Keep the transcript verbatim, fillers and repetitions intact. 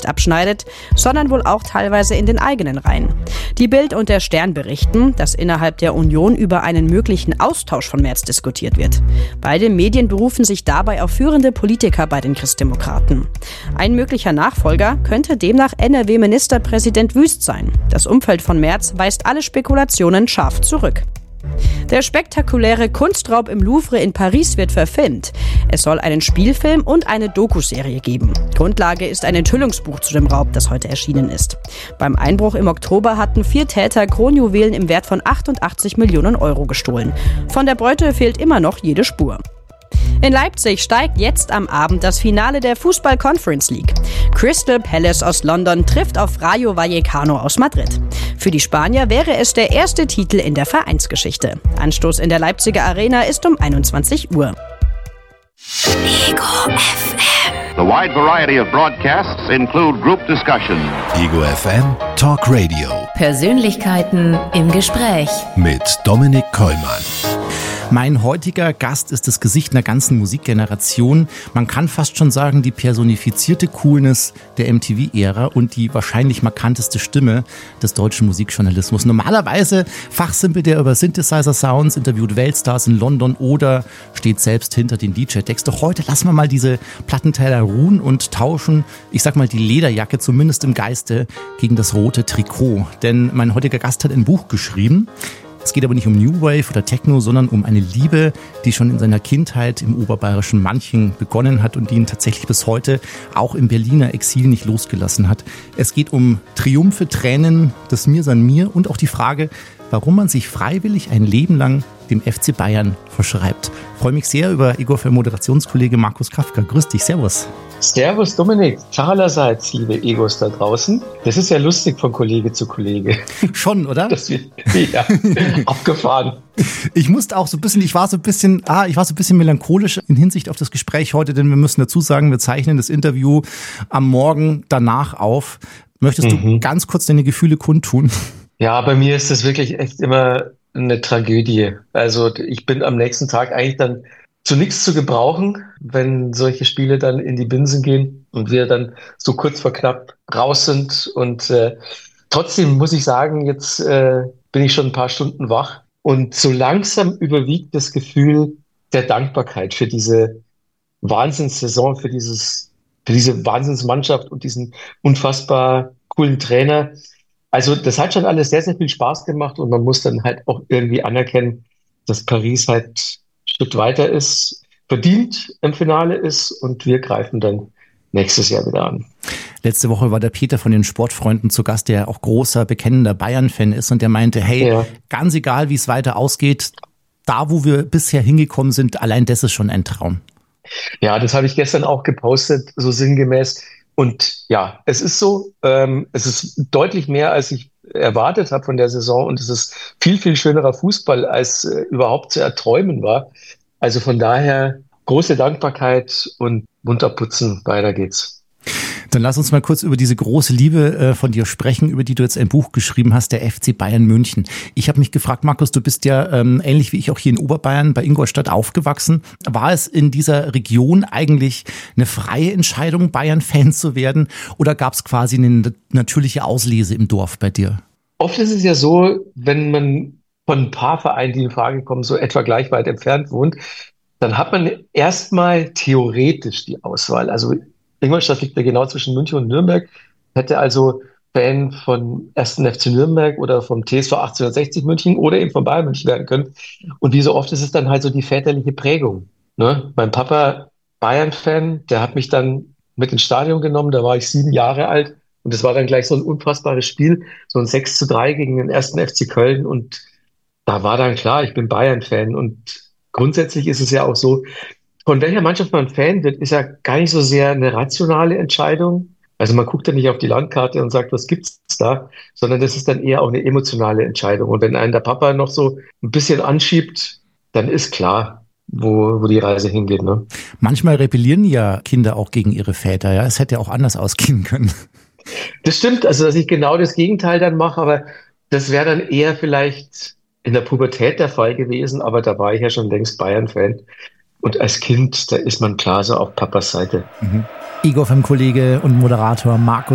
nicht abschneidet, sondern wohl auch teilweise in den eigenen Reihen. Die Bild und der Stern berichten, dass innerhalb der Union über einen möglichen Austausch von Merz diskutiert wird. Beide Medien berufen sich dabei auf führende Politiker bei den Christdemokraten. Ein möglicher Nachfolger könnte demnach N R W-Ministerpräsident Wüst sein. Das Umfeld von Merz weist alle Spekulationen scharf zurück. Der spektakuläre Kunstraub im Louvre in Paris wird verfilmt. Es soll einen Spielfilm und eine Dokuserie geben. Grundlage ist ein Enthüllungsbuch zu dem Raub, das heute erschienen ist. Beim Einbruch im Oktober hatten vier Täter Kronjuwelen im Wert von achtundachtzig Millionen Euro gestohlen. Von der Beute fehlt immer noch jede Spur. In Leipzig steigt jetzt am Abend das Finale der Fußball-Conference League. Crystal Palace aus London trifft auf Rayo Vallecano aus Madrid. Für die Spanier wäre es der erste Titel in der Vereinsgeschichte. Anstoß in der Leipziger Arena ist um einundzwanzig Uhr. Ego F M. The wide variety of broadcasts include group discussion. Ego F M Talk Radio. Persönlichkeiten im Gespräch. Mit Dominik Kollmann. Mein heutiger Gast ist das Gesicht einer ganzen Musikgeneration. Man kann fast schon sagen, die personifizierte Coolness der M T V-Ära und die wahrscheinlich markanteste Stimme des deutschen Musikjournalismus. Normalerweise fachsimpelt er über Synthesizer-Sounds, interviewt Weltstars in London oder steht selbst hinter den D J-Decks. Doch heute lassen wir mal diese Plattenteile ruhen und tauschen, ich sag mal, die Lederjacke zumindest im Geiste gegen das rote Trikot. Denn mein heutiger Gast hat ein Buch geschrieben. Es geht aber nicht um New Wave oder Techno, sondern um eine Liebe, die schon in seiner Kindheit im oberbayerischen Manching begonnen hat und die ihn tatsächlich bis heute auch im Berliner Exil nicht losgelassen hat. Es geht um Triumphe, Tränen, das Mir san mir und auch die Frage, warum man sich freiwillig ein Leben lang dem F C Bayern verschreibt. Ich freue mich sehr über Ego F M Moderationskollege Markus Kafka. Grüß dich, servus. Servus Dominik, allerseits, liebe Egos da draußen. Das ist ja lustig von Kollege zu Kollege. Schon, oder? Das wird, ja, abgefahren. Ich musste auch so ein bisschen, ich war so ein bisschen, ah, ich war so ein bisschen melancholisch in Hinsicht auf das Gespräch heute, denn wir müssen dazu sagen, wir zeichnen das Interview am Morgen danach auf. Möchtest du mhm. ganz kurz deine Gefühle kundtun? Ja, bei mir ist das wirklich echt immer eine Tragödie. Also ich bin am nächsten Tag eigentlich dann zu nichts zu gebrauchen, wenn solche Spiele dann in die Binsen gehen und wir dann so kurz vor knapp raus sind. Und äh, trotzdem muss ich sagen, jetzt äh, bin ich schon ein paar Stunden wach und so langsam überwiegt das Gefühl der Dankbarkeit für diese Wahnsinnssaison, für dieses, für diese Wahnsinnsmannschaft und diesen unfassbar coolen Trainer. Also das hat schon alles sehr, sehr viel Spaß gemacht und man muss dann halt auch irgendwie anerkennen, dass Paris halt ein Stück weiter ist, verdient im Finale ist und wir greifen dann nächstes Jahr wieder an. Letzte Woche war der Peter von den Sportfreunden zu Gast, der auch großer, bekennender Bayern-Fan ist und der meinte, hey, ja. ganz egal, wie es weiter ausgeht, da, wo wir bisher hingekommen sind, allein das ist schon ein Traum. Ja, das habe ich gestern auch gepostet, so sinngemäß. Und ja, es ist so, ähm, es ist deutlich mehr, als ich erwartet habe von der Saison und es ist viel, viel schönerer Fußball, als äh, überhaupt zu erträumen war. Also von daher große Dankbarkeit und munter putzen, weiter geht's. Dann lass uns mal kurz über diese große Liebe äh, von dir sprechen, über die du jetzt ein Buch geschrieben hast, der F C Bayern München. Ich habe mich gefragt, Markus, du bist ja ähm, ähnlich wie ich auch hier in Oberbayern bei Ingolstadt aufgewachsen. War es in dieser Region eigentlich eine freie Entscheidung, Bayern-Fan zu werden oder gab es quasi eine natürliche Auslese im Dorf bei dir? Oft ist es ja so, wenn man von ein paar Vereinen, die in Frage kommen, so etwa gleich weit entfernt wohnt, dann hat man erstmal theoretisch die Auswahl. Also Ingolstadt liegt ja genau zwischen München und Nürnberg, hätte also Fan von ersten F C Nürnberg oder vom T S V achtzehnhundertsechzig München oder eben von Bayern München werden können. Und wie so oft ist es dann halt so die väterliche Prägung. Ne? Mein Papa, Bayern-Fan, der hat mich dann mit ins Stadion genommen, da war ich sieben Jahre alt und es war dann gleich so ein unfassbares Spiel, so ein sechs zu drei gegen den ersten F C Köln und da war dann klar, ich bin Bayern-Fan und grundsätzlich ist es ja auch so, von welcher Mannschaft man Fan wird, ist ja gar nicht so sehr eine rationale Entscheidung. Also man guckt ja nicht auf die Landkarte und sagt, was gibt's da, sondern das ist dann eher auch eine emotionale Entscheidung. Und wenn einen der Papa noch so ein bisschen anschiebt, dann ist klar, wo, wo die Reise hingeht. Ne? Manchmal rebellieren ja Kinder auch gegen ihre Väter. Ja, es hätte ja auch anders ausgehen können. Das stimmt, also dass ich genau das Gegenteil dann mache, aber das wäre dann eher vielleicht in der Pubertät der Fall gewesen, aber da war ich ja schon längst Bayern-Fan. Und als Kind, da ist man klar so auf Papas Seite. Mhm. Ego F M Kollege und Moderator Markus